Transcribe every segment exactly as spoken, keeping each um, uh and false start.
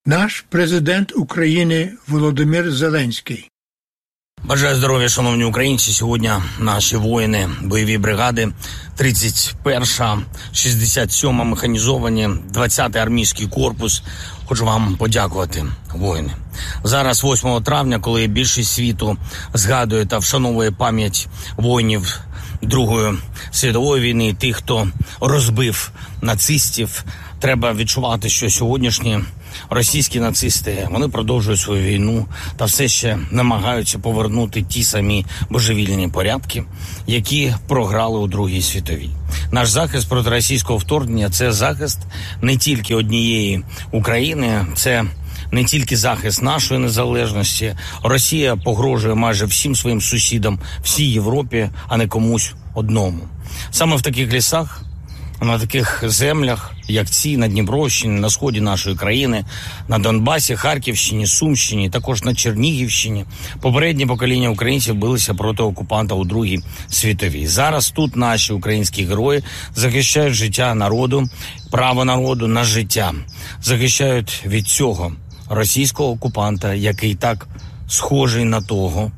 Наш президент України Володимир Зеленський. Бажаю здоров'я, шановні українці. Сьогодні наші воїни, бойові бригади, тридцять перша, шістдесят сьома механізовані, двадцятий армійський корпус. Хочу вам подякувати, воїни. Зараз, восьмого травня, коли більшість світу згадує та вшановує пам'ять воїнів Другої світової війни, тих, хто розбив нацистів, треба відчувати, що сьогоднішні російські нацисти, вони продовжують свою війну та все ще намагаються повернути ті самі божевільні порядки, які програли у Другій світовій. Наш захист проти російського вторгнення – це захист не тільки однієї України, це не тільки захист нашої незалежності. Росія погрожує майже всім своїм сусідам, всій Європі, а не комусь одному. Саме в таких лісах, на таких землях, як ці, на Дніпровщині, на сході нашої країни, на Донбасі, Харківщині, Сумщині, також на Чернігівщині, попередні покоління українців билися проти окупанта у Другій світовій. Зараз тут наші українські герої захищають життя народу, право народу на життя. Захищають від цього російського окупанта, який так схожий на того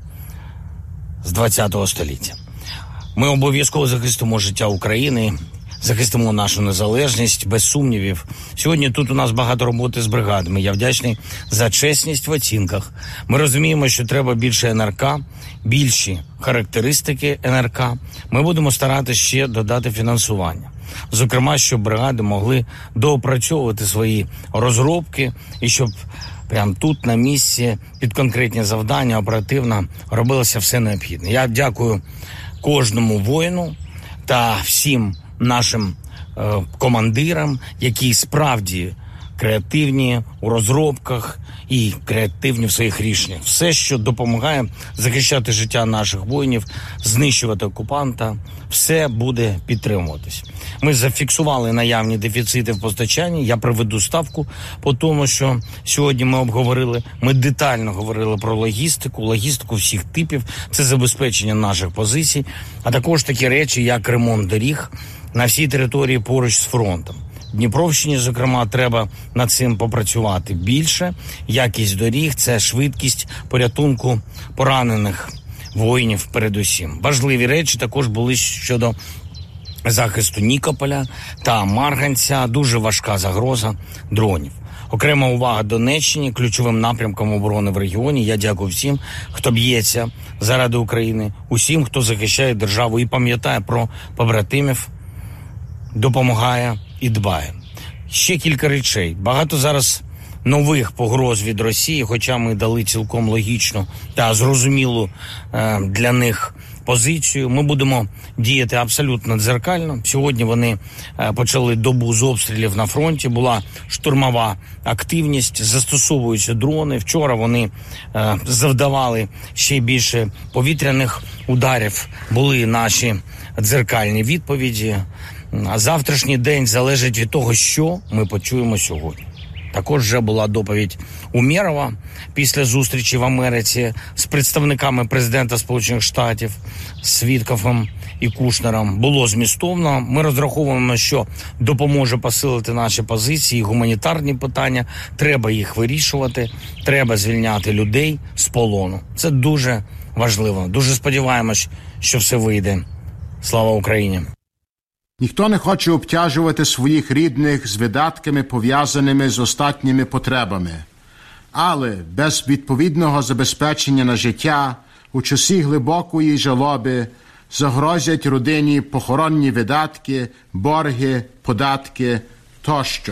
з двадцятого століття. Ми обов'язково захистимо життя України, захистимо нашу незалежність, без сумнівів. Сьогодні тут у нас багато роботи з бригадами. Я вдячний за чесність в оцінках. Ми розуміємо, що треба більше ен ер ка, більші характеристики ен ер ка. Ми будемо старатися ще додати фінансування. Зокрема, щоб бригади могли доопрацьовувати свої розробки і щоб прямо тут, на місці, під конкретні завдання, оперативно робилося все необхідне. Я дякую кожному воїну та всім нашим е, командирам, які справді креативні у розробках і креативні в своїх рішеннях. Все, що допомагає захищати життя наших воїнів, знищувати окупанта, все буде підтримуватись. Ми зафіксували наявні дефіцити в постачанні. Я приведу ставку по тому, що сьогодні ми обговорили. Ми детально говорили про логістику, логістику всіх типів. Це забезпечення наших позицій, а також такі речі, як ремонт доріг на всій території поруч з фронтом. Дніпровщині, зокрема, треба над цим попрацювати більше. Якість доріг – це швидкість порятунку поранених воїнів передусім. Важливі речі також були щодо захисту Нікополя та Марганця. Дуже важка загроза дронів. Окрема увага Донеччині, ключовим напрямком оборони в регіоні. Я дякую всім, хто б'ється заради України, усім, хто захищає державу і пам'ятає про побратимів, допомагає і дбає. Ще кілька речей. Багато зараз нових погроз від Росії, хоча ми дали цілком логічну та зрозумілу е, для них позицію. Ми будемо діяти абсолютно дзеркально. Сьогодні вони е, почали добу з обстрілів на фронті. Була штурмова активність, застосовуються дрони. Вчора вони е, завдавали ще більше повітряних ударів. Були наші дзеркальні відповіді. А завтрашній день залежить від того, що ми почуємо сьогодні. Також вже була доповідь Умєрова після зустрічі в Америці з представниками президента Сполучених Штатів, з Віткофом і Кушнером. Було змістовно. Ми розраховуємо, що допоможе посилити наші позиції, гуманітарні питання. Треба їх вирішувати, треба звільняти людей з полону. Це дуже важливо. Дуже сподіваємось, що все вийде. Слава Україні! Ніхто не хоче обтяжувати своїх рідних з видатками, пов'язаними з остатніми потребами. Але без відповідного забезпечення на життя у часі глибокої жалоби загрозять родині похоронні видатки, борги, податки тощо.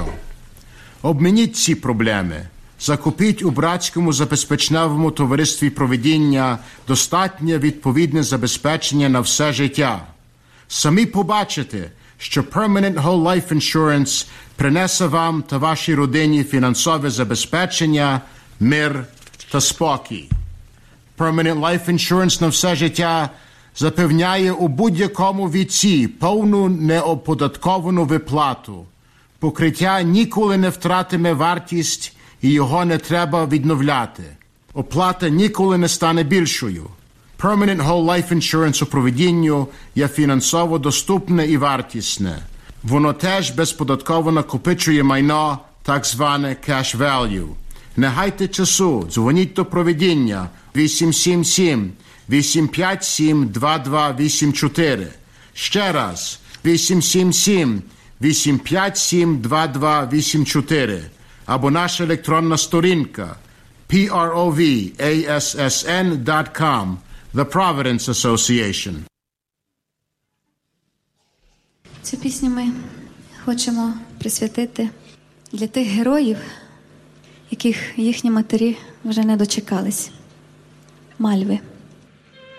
Обмініть ці проблеми. Закупіть у братському забезпечневому товаристві провидіння достатнє відповідне забезпечення на все життя. Самі побачите, що Permanent Whole Life Insurance принесе вам та вашій родині фінансове забезпечення, мир та спокій. Permanent Life Insurance на все життя запевняє у будь-якому віці повну неоподатковану виплату. Покриття ніколи не втратиме вартість і його не треба відновляти. Оплата ніколи не стане більшою. Permanent Whole Life Insurance у проведінню є фінансово доступне і вартісне. Воно теж безподатково накопичує майно, так зване cash value. Не гайте часу, дзвоніть до провидіння вісім сім сім, вісім п'ять сім, два два вісім чотири. Ще раз, вісім сім сім, вісім п'ять сім, два два вісім чотири. Або наша електронна сторінка провассn dot com, The Providence Association. Цю пісню ми хочемо присвятити для тих героїв, яких їхні матері вже не дочекались. Мальви.